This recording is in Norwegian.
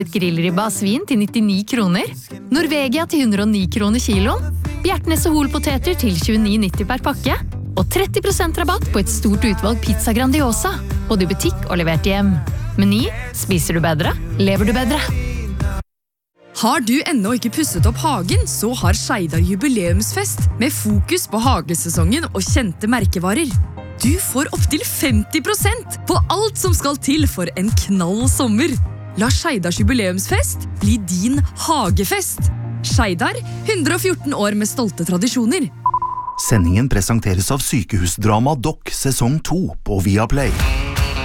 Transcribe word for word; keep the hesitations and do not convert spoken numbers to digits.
Grillribba av svin til nittini kroner, Norvegia til hundre og ni kroner kiloen, Bjertnæs og Hol-poteter til tjueni nitti per pakke, og tretti prosent rabatt på et stort utvalg pizza Grandiosa, både i butikk og levert hjem. Meny, spiser du bedre, lever du bedre. Har du ennå ikke pusset opp hagen, så har Skeidar jubileumsfest med fokus på hagesesongen og kjente merkevarer. Du får opp til femti prosent på alt som skal til for en knall sommer. La Skeidars jubileumsfest bli din hagefest. Skeidar, hundre og fjorten år med stolte tradisjoner. Sendingen presenteres av sykehusdrama Doc sesong to på Viaplay.